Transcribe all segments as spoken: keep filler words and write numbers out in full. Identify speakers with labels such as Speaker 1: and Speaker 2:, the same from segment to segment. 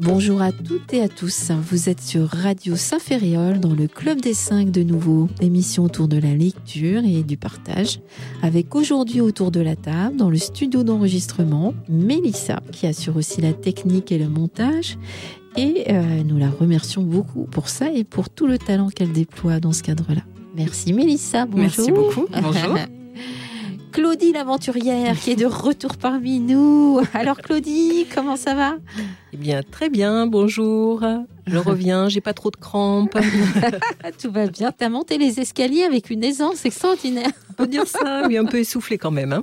Speaker 1: Bonjour à toutes et à tous, vous êtes sur Radio Saint-Ferréol dans le Club des Cinq de nouveau, émission autour de la lecture et du partage, avec aujourd'hui autour de la table, dans le studio d'enregistrement, Mélissa, qui assure aussi la technique et le montage, et euh, nous la remercions beaucoup pour ça et pour tout le talent qu'elle déploie dans ce cadre-là. Merci Mélissa, bonjour.
Speaker 2: Merci beaucoup, bonjour.
Speaker 1: Claudie l'aventurière qui est de retour parmi nous. Alors Claudie, comment ça va ?
Speaker 2: Eh bien, très bien, bonjour. Je reviens, j'ai pas trop de crampes.
Speaker 1: Tout va bien. T'as monté les escaliers avec une aisance extraordinaire.
Speaker 2: On peut dire ça, oui, un peu essoufflé quand même. Hein.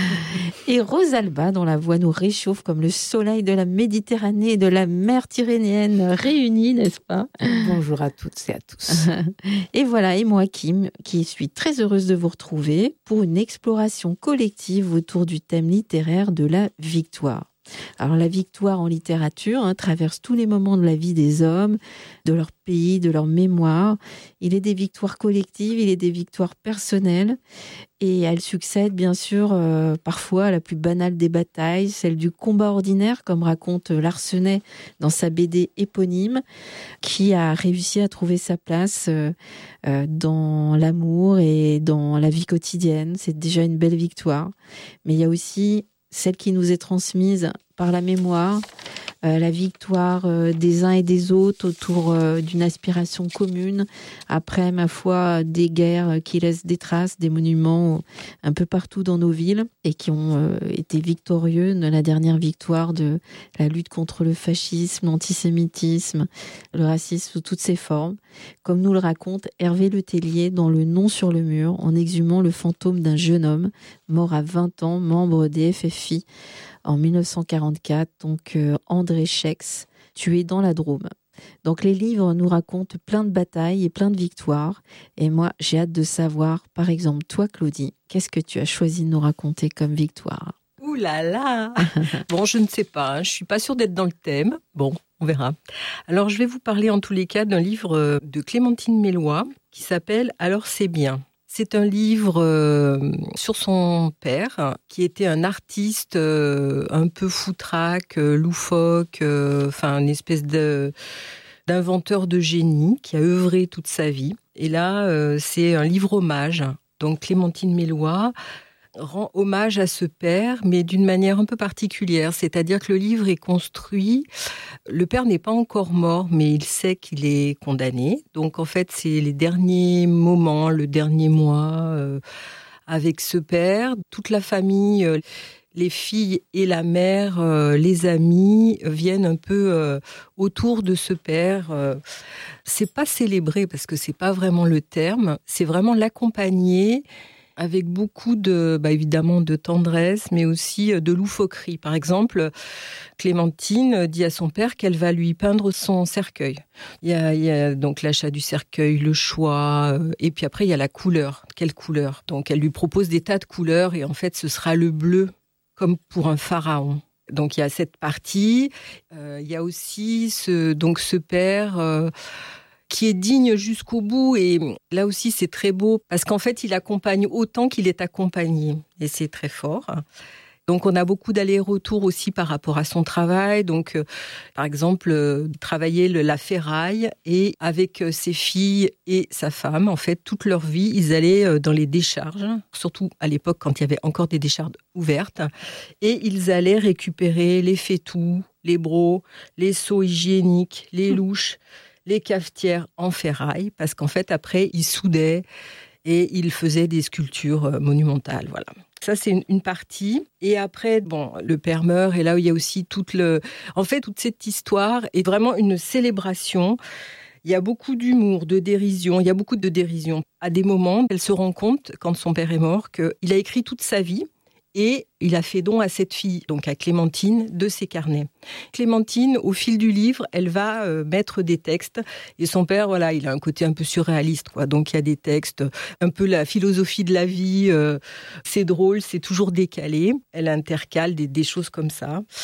Speaker 1: Et Rosalba, dont la voix nous réchauffe comme le soleil de la Méditerranée et de la mer Tyrrhénienne réunis, n'est-ce pas ?
Speaker 3: Bonjour à toutes et à tous.
Speaker 1: Et voilà, et moi Kim, qui suis très heureuse de vous retrouver pour une exploration collective autour du thème littéraire de la victoire. Alors la victoire en littérature hein, traverse tous les moments de la vie des hommes, de leur pays, de leur mémoire. Il est des victoires collectives, il est des victoires personnelles et elles succèdent bien sûr euh, parfois à la plus banale des batailles, celle du combat ordinaire comme raconte Larsenet dans sa B D éponyme qui a réussi à trouver sa place euh, euh, dans l'amour et dans la vie quotidienne. C'est déjà une belle victoire. Mais il y a aussi celle qui nous est transmise par la mémoire, euh, la victoire euh, des uns et des autres autour euh, d'une aspiration commune, après, ma foi, des guerres qui laissent des traces, des monuments un peu partout dans nos villes et qui ont euh, été victorieux. La dernière victoire de la lutte contre le fascisme, l'antisémitisme, le racisme sous toutes ses formes, comme nous le raconte Hervé Letellier dans Le Nom sur le mur, en exhumant le fantôme d'un jeune homme mort à vingt ans, membre des F F I, en dix-neuf cent quarante-quatre, donc euh, André Schex, tué dans la Drôme. Donc les livres nous racontent plein de batailles et plein de victoires. Et moi, j'ai hâte de savoir, par exemple, toi Claudie, qu'est-ce que tu as choisi de nous raconter comme victoire ?
Speaker 2: Ouh là là. Bon, je ne sais pas, hein, je suis pas sûre d'être dans le thème. Bon, on verra. Alors, je vais vous parler en tous les cas d'un livre de Clémentine Melloy qui s'appelle « Alors c'est bien ». C'est un livre euh, sur son père, qui était un artiste euh, un peu foutraque, euh, loufoque, euh, enfin une espèce de, d'inventeur de génie qui a œuvré toute sa vie. Et là, euh, c'est un livre hommage. Donc Clémentine Melloy rend hommage à ce père, mais d'une manière un peu particulière. C'est-à-dire que le livre est construit. Le père n'est pas encore mort, mais il sait qu'il est condamné. Donc, en fait, c'est les derniers moments, le dernier mois euh, avec ce père. Toute la famille, euh, les filles et la mère, euh, les amis viennent un peu euh, autour de ce père. Euh, c'est pas célébrer parce que c'est pas vraiment le terme. C'est vraiment l'accompagner avec beaucoup de, bah évidemment, de tendresse, mais aussi de loufoquerie. Par exemple, Clémentine dit à son père qu'elle va lui peindre son cercueil. Il y a, il y a donc l'achat du cercueil, le choix, et puis après il y a la couleur. Quelle couleur ? Donc elle lui propose des tas de couleurs, et en fait ce sera le bleu, comme pour un pharaon. Donc il y a cette partie. Euh, il y a aussi ce, donc ce père. Euh, qui est digne jusqu'au bout. Et là aussi, c'est très beau, parce qu'en fait, il accompagne autant qu'il est accompagné. Et c'est très fort. Donc, on a beaucoup d'allers-retours aussi par rapport à son travail. Donc, euh, par exemple, euh, travailler le, la ferraille, et avec euh, ses filles et sa femme, en fait, toute leur vie, ils allaient euh, dans les décharges, surtout à l'époque, quand il y avait encore des décharges ouvertes, et ils allaient récupérer les fétous, les brocs, les seaux hygiéniques, les louches, les cafetières en ferraille, parce qu'en fait, après, ils soudaient et ils faisaient des sculptures monumentales, voilà. Ça, c'est une, une partie. Et après, bon, le père meurt, et là, il y a aussi toute le... En fait, toute cette histoire est vraiment une célébration. Il y a beaucoup d'humour, de dérision, il y a beaucoup de dérision. À des moments, elle se rend compte, quand son père est mort, qu'il a écrit toute sa vie, et il a fait don à cette fille, donc à Clémentine, de ses carnets. Clémentine, au fil du livre, elle va euh, mettre des textes. Et son père, voilà, il a un côté un peu surréaliste, quoi. Donc il y a des textes, un peu la philosophie de la vie. Euh, c'est drôle, c'est toujours décalé. Elle intercale des, des choses comme ça.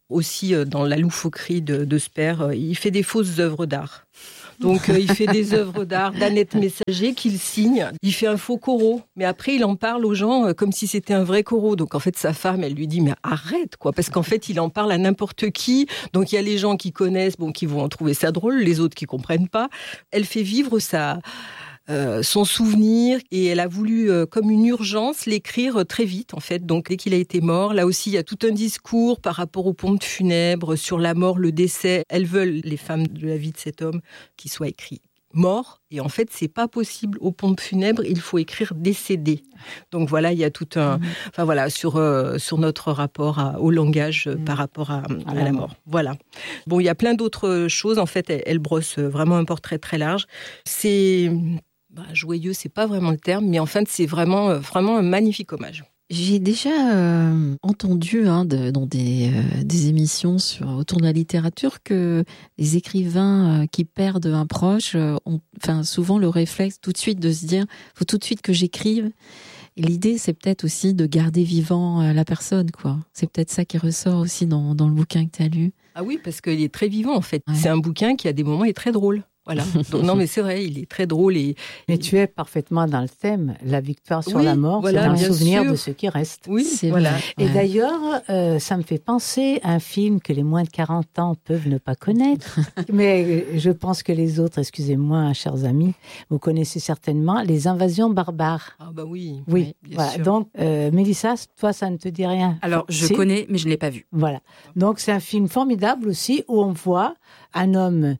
Speaker 2: Aussi, dans la loufoquerie de, de Sper, il fait des fausses œuvres d'art. Donc, euh, il fait des œuvres d'art d'Annette Messager qu'il signe. Il fait un faux corot. Mais après, il en parle aux gens euh, comme si c'était un vrai corot. Donc, en fait, sa femme, elle lui dit, mais arrête, quoi. Parce qu'en fait, il en parle à n'importe qui. Donc, il y a les gens qui connaissent, bon, qui vont trouver ça drôle. Les autres qui comprennent pas. Elle fait vivre sa... Euh, son souvenir, et elle a voulu, euh, comme une urgence, l'écrire très vite, en fait. Donc, dès qu'il a été mort, là aussi, il y a tout un discours par rapport aux pompes funèbres, sur la mort, le décès. Elles veulent, les femmes de la vie de cet homme, qu'il soit écrit mort, et en fait, c'est pas possible. Aux pompes funèbres, il faut écrire décédé. Donc voilà, il y a tout un... Mmh. Enfin voilà, sur, euh, sur notre rapport à, au langage mmh. par rapport à, à la mort. Voilà. Bon, il y a plein d'autres choses. En fait, elle, elle brosse vraiment un portrait très large. C'est... Bah, joyeux, c'est pas vraiment le terme, mais en fait, c'est vraiment, vraiment un magnifique hommage.
Speaker 1: J'ai déjà euh, entendu hein, de, dans des, euh, des émissions sur, autour de la littérature que les écrivains euh, qui perdent un proche euh, ont enfin, souvent le réflexe tout de suite de se dire « faut tout de suite que j'écrive ». Et l'idée, c'est peut-être aussi de garder vivant euh, la personne, quoi. C'est peut-être ça qui ressort aussi dans, dans le bouquin que tu as lu.
Speaker 2: Ah oui, parce qu'il est très vivant, en fait. Ouais. C'est un bouquin qui, à des moments, est très drôle. Voilà. Donc, non, mais c'est vrai, il est très drôle. Et...
Speaker 3: Mais tu es parfaitement dans le thème. La victoire sur
Speaker 2: oui,
Speaker 3: la mort,
Speaker 2: voilà,
Speaker 3: c'est un souvenir
Speaker 2: sûr.
Speaker 3: de ce qui reste.
Speaker 2: Oui, c'est voilà.
Speaker 3: Et ouais. d'ailleurs, euh, ça me fait penser à un film que les moins de quarante ans peuvent ne pas connaître. Mais je pense que les autres, excusez-moi, chers amis, vous connaissez certainement Les Invasions barbares.
Speaker 2: Ah bah oui.
Speaker 3: Oui,
Speaker 2: bien
Speaker 3: voilà.
Speaker 2: sûr.
Speaker 3: Donc, euh, Mélissa, toi, ça ne te dit rien?
Speaker 4: Alors, je
Speaker 3: c'est...
Speaker 4: connais, mais je ne l'ai pas vu.
Speaker 3: Voilà. Donc, c'est un film formidable aussi où on voit un homme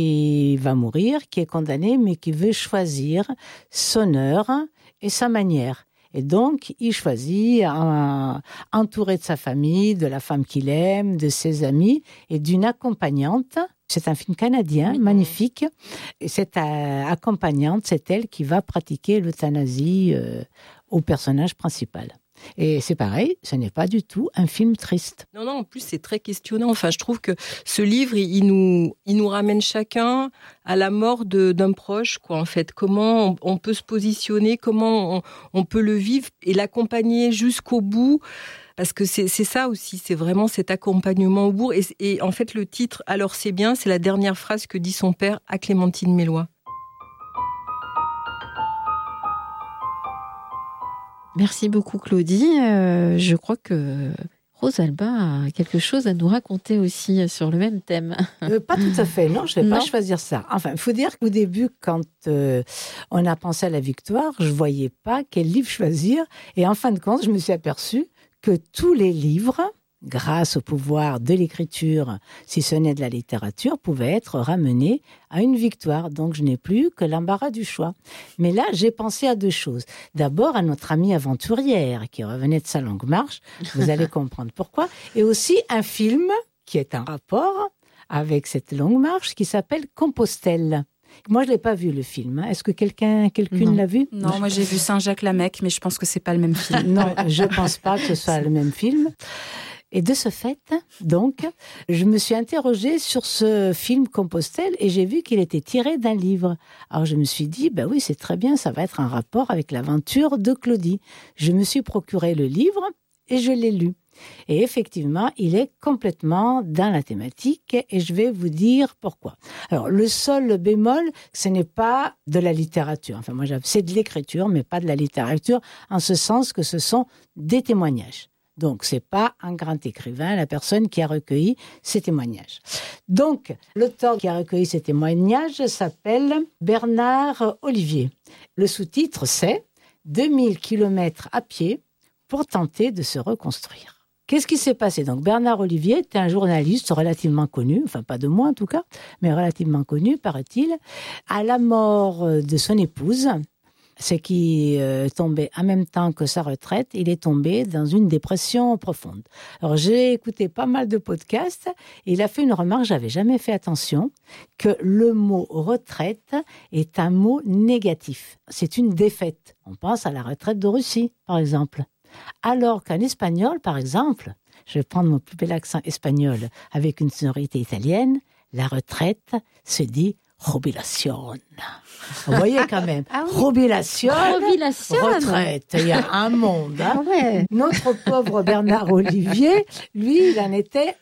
Speaker 3: qui va mourir, qui est condamné, mais qui veut choisir son heure et sa manière. Et donc, il choisit, un, entouré de sa famille, de la femme qu'il aime, de ses amis et d'une accompagnante. C'est un film canadien, mmh. magnifique. Et cette euh, accompagnante, c'est elle qui va pratiquer l'euthanasie euh, au personnage principal. Et c'est pareil, ce n'est pas du tout un film triste.
Speaker 2: Non, non, en plus, c'est très questionnant. Enfin, je trouve que ce livre, il nous, il nous ramène chacun à la mort de, d'un proche, quoi, en fait. Comment on, on peut se positionner, comment on, on peut le vivre et l'accompagner jusqu'au bout. Parce que c'est, c'est ça aussi, c'est vraiment cet accompagnement au bout. Et, et en fait, le titre « Alors c'est bien », c'est la dernière phrase que dit son père à Clémentine Mélois.
Speaker 1: Merci beaucoup Claudie. Euh, je crois que Rosalba a quelque chose à nous raconter aussi sur le même thème.
Speaker 3: Euh, pas tout à fait, non, je ne vais pas choisir ça. Enfin, il faut dire qu'au début, quand euh, on a pensé à la victoire, je ne voyais pas quel livre choisir. Et en fin de compte, je me suis aperçue que tous les livres, grâce au pouvoir de l'écriture, si ce n'est de la littérature, pouvaient être ramenés à une victoire. Donc, je n'ai plus que l'embarras du choix. Mais là, j'ai pensé à deux choses. D'abord, à notre amie aventurière qui revenait de sa longue marche. Vous allez comprendre pourquoi. Et aussi un film qui est en rapport avec cette longue marche qui s'appelle Compostelle. Moi, je ne l'ai pas vu, le film. Est-ce que quelqu'un, quelqu'une
Speaker 4: non.
Speaker 3: l'a vu?
Speaker 4: Non, moi, j'ai vu Saint-Jacques-la-Mecque, mais je pense que ce n'est pas le même film.
Speaker 3: Non, je ne pense pas que ce soit le même film. Et de ce fait, donc, je me suis interrogée sur ce film Compostelle et j'ai vu qu'il était tiré d'un livre. Alors, je me suis dit, ben oui, c'est très bien, ça va être un rapport avec l'aventure de Claudie. Je me suis procuré le livre et je l'ai lu. Et effectivement, il est complètement dans la thématique et je vais vous dire pourquoi. Alors, le seul bémol, ce n'est pas de la littérature. Enfin, moi, c'est de l'écriture, mais pas de la littérature, en ce sens que ce sont des témoignages. Donc, c'est pas un grand écrivain, la personne qui a recueilli ces témoignages. Donc, l'auteur qui a recueilli ces témoignages s'appelle Bernard Olivier. Le sous-titre, c'est « deux mille kilomètres à pied pour tenter de se reconstruire ». Qu'est-ce qui s'est passé? Donc, Bernard Olivier était un journaliste relativement connu, enfin pas de moi en tout cas, mais relativement connu, paraît-il. À la mort de son épouse, ce qui euh, tombait en même temps que sa retraite, il est tombé dans une dépression profonde. Alors, j'ai écouté pas mal de podcasts et il a fait une remarque, j'avais jamais fait attention, que le mot retraite est un mot négatif. C'est une défaite. On pense à la retraite de Russie, par exemple. Alors qu'en espagnol, par exemple, je vais prendre mon plus bel accent espagnol avec une sonorité italienne, la retraite se dit jubilación. Vous voyez quand même, ah oui. Jubilación, retraite, il y a un monde. Hein. Ah ouais. Notre pauvre Bernard Olivier, lui, il en était à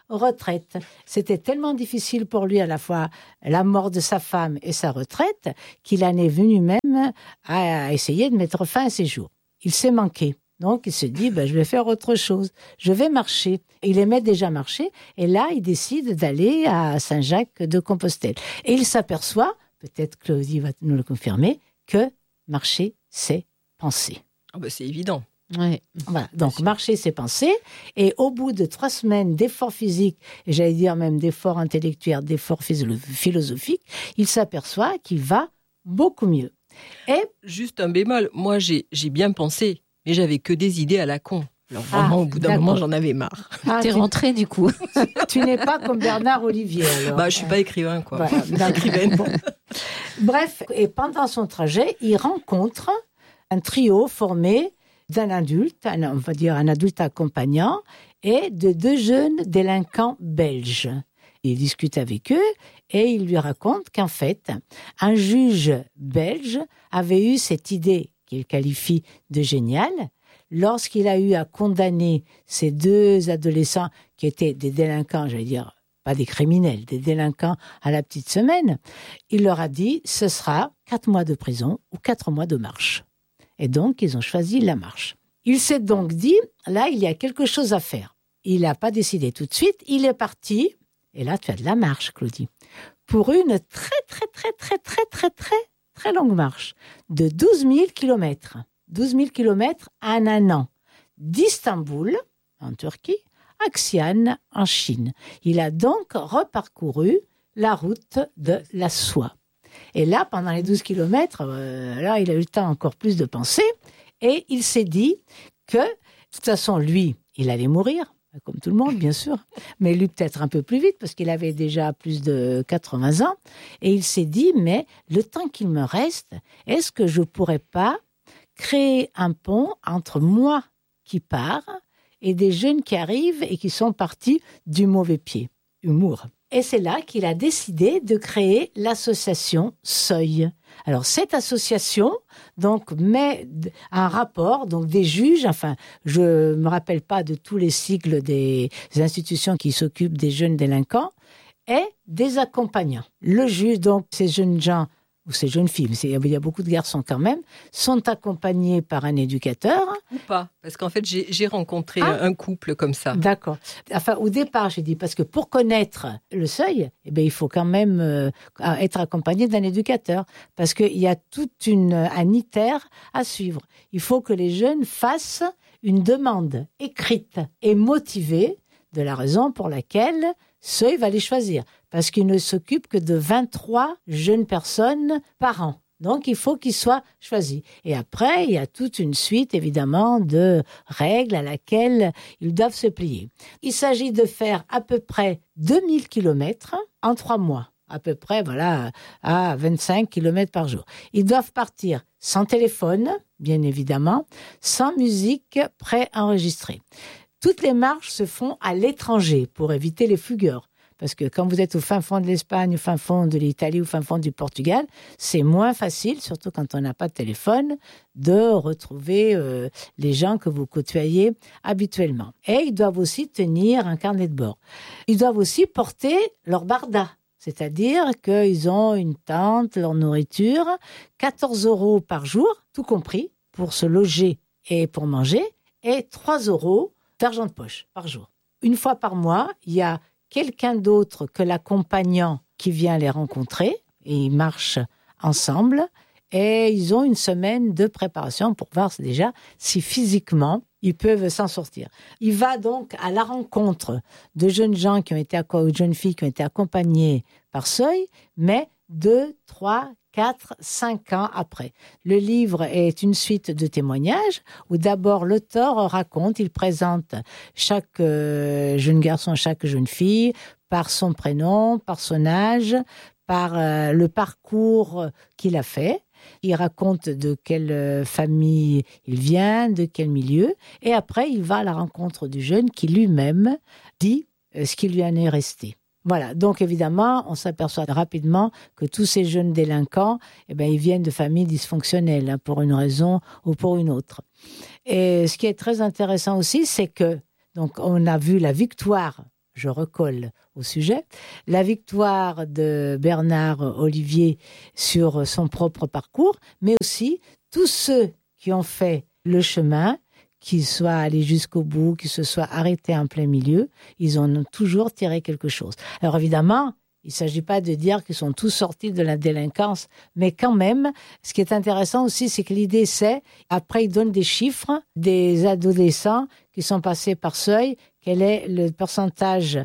Speaker 3: retraite. C'était tellement difficile pour lui à la fois la mort de sa femme et sa retraite qu'il en est venu même à essayer de mettre fin à ses jours. Il s'est manqué. Donc, il se dit, ben, je vais faire autre chose. Je vais marcher. Il aimait déjà marcher. Et là, il décide d'aller à Saint-Jacques-de-Compostelle. Et il s'aperçoit, peut-être Claudie va nous le confirmer, que marcher, c'est penser.
Speaker 2: Oh ben, c'est évident.
Speaker 1: Ouais.
Speaker 3: Voilà. Donc, marcher, c'est penser. Et au bout de trois semaines d'efforts physiques, et j'allais dire même d'efforts intellectuels, d'efforts philosophiques, il s'aperçoit qu'il va beaucoup mieux. Et
Speaker 2: juste un bémol, moi, j'ai, j'ai bien pensé. Mais j'avais que des idées à la con. Alors vraiment,
Speaker 3: ah,
Speaker 2: au bout d'un
Speaker 3: d'accord.
Speaker 2: moment, j'en avais marre.
Speaker 3: Ah,
Speaker 1: T'es
Speaker 3: tu,
Speaker 1: rentré du coup.
Speaker 3: tu n'es pas comme Bernard Olivier, alors.
Speaker 2: Bah, je suis pas écrivain, quoi.
Speaker 3: Voilà,
Speaker 2: Écrivaine.
Speaker 3: bon. Bref, et pendant son trajet, il rencontre un trio formé d'un adulte, un, on va dire un adulte accompagnant, et de deux jeunes délinquants belges. Il discute avec eux et il lui raconte qu'en fait, un juge belge avait eu cette idée qu'il qualifie de génial, lorsqu'il a eu à condamner ces deux adolescents qui étaient des délinquants, j'allais dire, pas des criminels, des délinquants à la petite semaine, il leur a dit, ce sera quatre mois de prison ou quatre mois de marche. Et donc, ils ont choisi la marche. Il s'est donc dit, là, il y a quelque chose à faire. Il n'a pas décidé tout de suite, il est parti, et là, tu as de la marche, Claudie, pour une très, très, très, très, très, très, très, très longue marche de douze mille kilomètres. douze mille kilomètres en un an. D'Istanbul, en Turquie, à Xi'an, en Chine. Il a donc reparcouru la route de la soie. Et là, pendant les douze kilomètres, euh, là, il a eu le temps encore plus de penser. Et il s'est dit que, de toute façon, lui, il allait mourir. Comme tout le monde, bien sûr, mais lui peut-être un peu plus vite, parce qu'il avait déjà plus de quatre-vingts ans, et il s'est dit, mais le temps qu'il me reste, est-ce que je ne pourrais pas créer un pont entre moi qui pars et des jeunes qui arrivent et qui sont partis du mauvais pied, humour. Et c'est là qu'il a décidé de créer l'association Seuil. Alors cette association donc met un rapport, donc des juges, enfin je me rappelle pas de tous les cycles des institutions qui s'occupent des jeunes délinquants, et des accompagnants. Le juge, donc ces jeunes gens ou ces jeunes filles, mais il y a beaucoup de garçons quand même, sont accompagnés par un éducateur.
Speaker 2: Ou pas, parce qu'en fait, j'ai, j'ai rencontré
Speaker 3: ah,
Speaker 2: un couple comme ça.
Speaker 3: D'accord. Enfin, au départ, j'ai dit, parce que pour connaître le seuil, eh bien, il faut quand même euh, être accompagné d'un éducateur, parce qu'il y a toute une, un itinéraire à suivre. Il faut que les jeunes fassent une demande écrite et motivée de la raison pour laquelle Seuil va les choisir, parce qu'il ne s'occupe que de vingt-trois jeunes personnes par an. Donc, il faut qu'ils soient choisis. Et après, il y a toute une suite, évidemment, de règles à laquelle ils doivent se plier. Il s'agit de faire à peu près deux mille kilomètres en trois mois. À peu près, voilà, à vingt-cinq kilomètres par jour. Ils doivent partir sans téléphone, bien évidemment, sans musique préenregistrée. Toutes les marches se font à l'étranger pour éviter les fugueurs. Parce que quand vous êtes au fin fond de l'Espagne, au fin fond de l'Italie, au fin fond du Portugal, c'est moins facile, surtout quand on n'a pas de téléphone, de retrouver euh, les gens que vous côtoyez habituellement. Et ils doivent aussi tenir un carnet de bord. Ils doivent aussi porter leur barda, c'est-à-dire qu'ils ont une tente, leur nourriture, quatorze euros par jour, tout compris, pour se loger et pour manger, et trois euros d'argent de poche par jour. Une fois par mois, il y a quelqu'un d'autre que l'accompagnant qui vient les rencontrer, et ils marchent ensemble, et ils ont une semaine de préparation pour voir déjà si physiquement ils peuvent s'en sortir. Il va donc à la rencontre de jeunes gens qui ont été, ou de jeunes filles qui ont été accompagnées par Seuil, mais deux, trois, quatre, cinq ans après. Le livre est une suite de témoignages où d'abord l'auteur raconte, il présente chaque euh, jeune garçon, chaque jeune fille par son prénom, par son âge, par euh, le parcours qu'il a fait. Il raconte de quelle famille il vient, de quel milieu, et après il va à la rencontre du jeune qui lui-même dit ce qui lui en est resté. Voilà, donc évidemment, on s'aperçoit rapidement que tous ces jeunes délinquants, eh ben, ils viennent de familles dysfonctionnelles, hein, pour une raison ou pour une autre. Et ce qui est très intéressant aussi, c'est que, donc, on a vu la victoire, je recolle au sujet, la victoire de Bernard Olivier sur son propre parcours, mais aussi tous ceux qui ont fait le chemin, qui soient allés jusqu'au bout, qui se soient arrêtés en plein milieu, ils en ont toujours tiré quelque chose. Alors évidemment, il ne s'agit pas de dire qu'ils sont tous sortis de la délinquance, mais quand même, ce qui est intéressant aussi, c'est que l'idée c'est, après ils donnent des chiffres des adolescents qui sont passés par seuil, quel est le pourcentage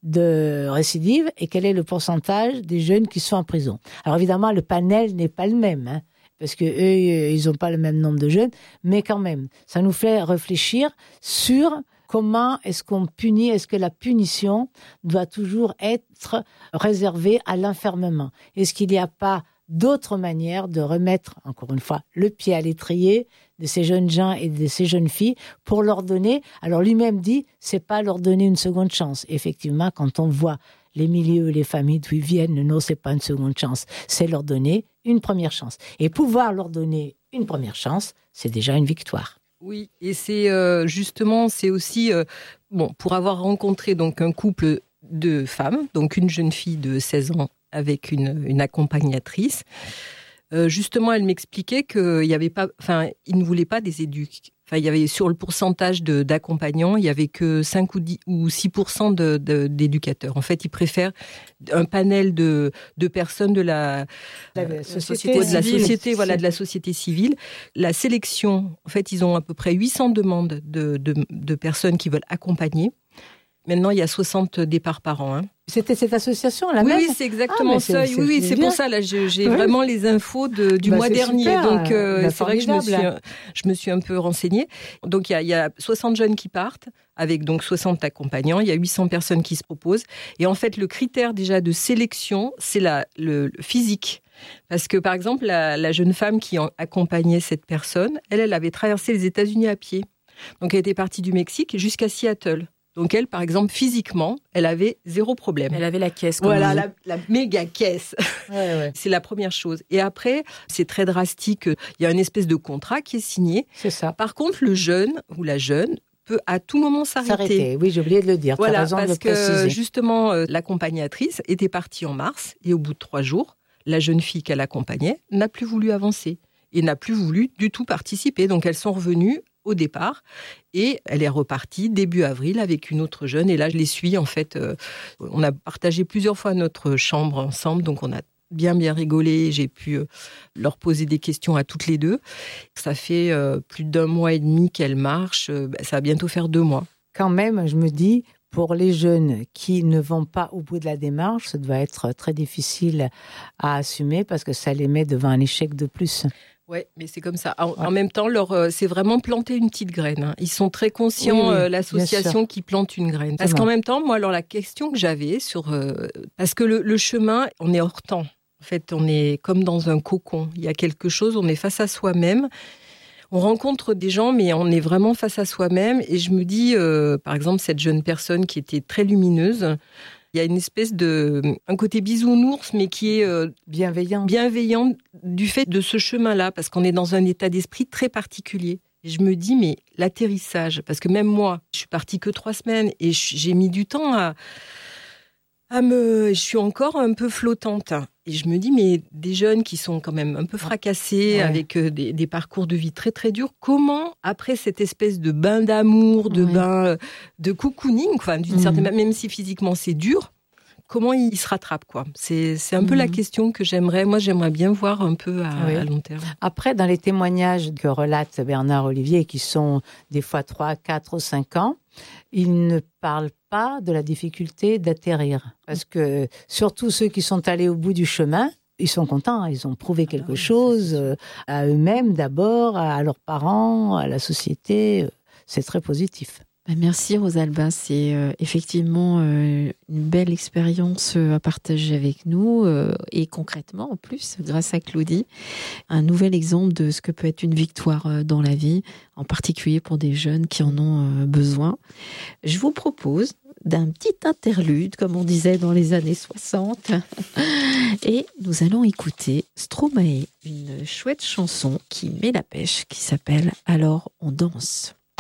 Speaker 3: de récidive et quel est le pourcentage des jeunes qui sont en prison. Alors évidemment, le panel n'est pas le même, hein, parce que eux, ils n'ont pas le même nombre de jeunes, mais quand même, ça nous fait réfléchir sur comment est-ce qu'on punit, est-ce que la punition doit toujours être réservée à l'enfermement? Est-ce qu'il n'y a pas d'autres manières de remettre, encore une fois, le pied à l'étrier de ces jeunes gens et de ces jeunes filles pour leur donner, alors lui-même dit, c'est pas leur donner une seconde chance. Effectivement, quand on voit les milieux, les familles d'où ils viennent, non, c'est pas une seconde chance, c'est leur donner une première chance. Et pouvoir leur donner une première chance, c'est déjà une victoire.
Speaker 2: Oui, et c'est euh, justement, c'est aussi, euh, bon, pour avoir rencontré donc un couple de femmes, donc une jeune fille de seize ans avec une, une accompagnatrice, euh, justement, elle m'expliquait qu'il y avait pas, enfin, ils ne voulaient pas des éduques. Enfin, il y avait sur le pourcentage de, d'accompagnants, il y avait que cinq ou dix ou six pour cent de, de, d'éducateurs. En fait, ils préfèrent un panel de, de personnes de la,
Speaker 3: la société,
Speaker 2: de la
Speaker 3: civile.
Speaker 2: société, voilà, de la société civile. La sélection, en fait, ils ont à peu près huit cents demandes de, de, de personnes qui veulent accompagner. Maintenant, il y a soixante départs par an. Hein.
Speaker 3: C'était cette association, la
Speaker 2: oui,
Speaker 3: même.
Speaker 2: Oui, c'est exactement
Speaker 3: ah,
Speaker 2: ça.
Speaker 3: c'est,
Speaker 2: oui, oui,
Speaker 3: c'est,
Speaker 2: c'est
Speaker 3: bien.
Speaker 2: pour ça. Là, j'ai, j'ai
Speaker 3: oui.
Speaker 2: vraiment les infos de, du
Speaker 3: bah,
Speaker 2: mois dernier.
Speaker 3: Super.
Speaker 2: Donc, euh,
Speaker 3: bah,
Speaker 2: c'est vrai que je me suis, je me suis un peu renseignée. Donc, il y a, il y a soixante jeunes qui partent, avec donc soixante accompagnants. Il y a huit cents personnes qui se proposent. Et en fait, le critère déjà de sélection, c'est la, le, le physique. Parce que, par exemple, la, la jeune femme qui accompagnait cette personne, elle, elle avait traversé les États-Unis à pied. Donc, elle était partie du Mexique jusqu'à Seattle. Donc elle, par exemple, physiquement, elle avait zéro problème.
Speaker 4: Elle avait la caisse.
Speaker 2: Voilà, la, la méga caisse.
Speaker 3: Ouais, ouais.
Speaker 2: C'est la première chose. Et après, c'est très drastique. Il y a une espèce de contrat qui est signé.
Speaker 3: C'est ça.
Speaker 2: Par contre, le jeune ou la jeune peut à tout moment s'arrêter.
Speaker 3: S'arrêter. Oui, j'ai oublié de le dire.
Speaker 2: Voilà,
Speaker 3: T'as raison
Speaker 2: parce
Speaker 3: de le
Speaker 2: que
Speaker 3: préciser.
Speaker 2: justement, euh, l'accompagnatrice était partie en mars et au bout de trois jours, la jeune fille qu'elle accompagnait n'a plus voulu avancer et n'a plus voulu du tout participer. Donc elles sont revenues au départ, et elle est repartie début avril avec une autre jeune, et là je les suis en fait, euh, on a partagé plusieurs fois notre chambre ensemble, donc on a bien bien rigolé, j'ai pu euh, leur poser des questions à toutes les deux. Ça fait euh, plus d'un mois et demi qu'elle marche, euh, bah, ça va bientôt faire deux mois.
Speaker 3: Quand même, je me dis, pour les jeunes qui ne vont pas au bout de la démarche, ça doit être très difficile à assumer parce que ça les met devant un échec de plus.
Speaker 2: Oui, mais c'est comme ça. En,
Speaker 3: ouais.
Speaker 2: en même temps, leur, euh, c'est vraiment planter une petite graine. Hein. Ils sont très conscients,
Speaker 3: oui, oui,
Speaker 2: euh, l'association qui plante une graine. Parce qu'en même temps, moi, alors la question que j'avais sur... Euh, parce que le, le chemin, on est hors temps. En fait, on est comme dans un cocon. Il y a quelque chose, on est face à soi-même. On rencontre des gens, mais on est vraiment face à soi-même. Et je me dis, euh, par exemple, cette jeune personne qui était très lumineuse... Il y a une espèce de, un côté bisounours, mais qui est euh,
Speaker 3: bienveillant.
Speaker 2: bienveillant du fait de ce chemin-là, parce qu'on est dans un état d'esprit très particulier. Et je me dis, mais l'atterrissage, parce que même moi, je suis partie que trois semaines et j'ai mis du temps à, à me... Je suis encore un peu flottante. Et je me dis, mais des jeunes qui sont quand même un peu fracassés, ouais. avec des, des parcours de vie très très durs, comment, après cette espèce de bain d'amour, de ouais. bain de cocooning, enfin, d'une mmh. certaine, même si physiquement c'est dur, comment ils se rattrapent, quoi. C'est, c'est un mmh. peu la question que j'aimerais, moi j'aimerais bien voir un peu à, oui. à long terme.
Speaker 3: Après, dans les témoignages que relate Bernard Olivier, qui sont des fois trois, quatre ou cinq ans, il ne parle pas de la difficulté d'atterrir. Parce que surtout ceux qui sont allés au bout du chemin, ils sont contents, ils ont prouvé quelque ah oui, chose à eux-mêmes d'abord, à leurs parents, à la société. C'est très positif.
Speaker 1: Merci Rosalba, c'est euh, effectivement euh, une belle expérience euh, à partager avec nous euh, et concrètement en plus, grâce à Claudie, un nouvel exemple de ce que peut être une victoire euh, dans la vie, en particulier pour des jeunes qui en ont euh, besoin. Je vous propose d'un petit interlude, comme on disait dans les années soixante, et nous allons écouter Stromae, une chouette chanson qui met la pêche, qui s'appelle « Alors on danse ».